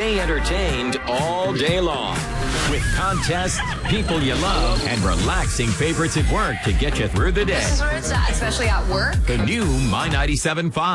Stay entertained all day long with contests, people you love, and relaxing favorites at work to get you through the day. This is where it's at, especially at work. The new My 97.5.